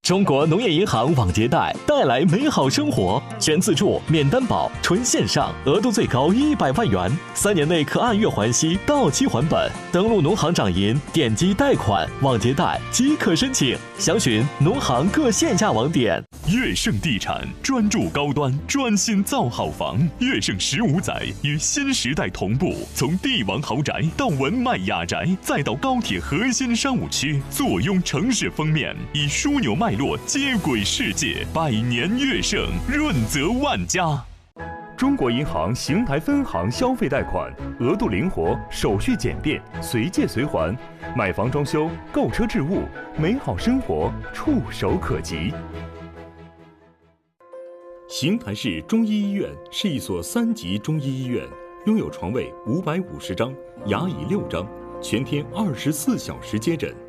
中国农业银行网借贷带来美好生活，全自助、免担保、纯线上，额度最高100万元，3年内可按月还息，到期还本。登录农行掌银，点击贷款、网借贷即可申请。详询农行各线下网点。 悦盛地产专注高端，专心造好房。悦盛15载与新时代同步，从帝王豪宅到文迈雅宅，再到高铁核心商务区，坐拥城市封面，以枢纽脉络接轨世界。百年悦盛，润泽万家。 中国银行邢台分行消费贷款，额度灵活，手续简便，随借随还。买房装修、购车置物，美好生活触手可及。邢台市中医医院是一所3级中医医院，拥有床位550张，牙椅6张，全天24小时接诊。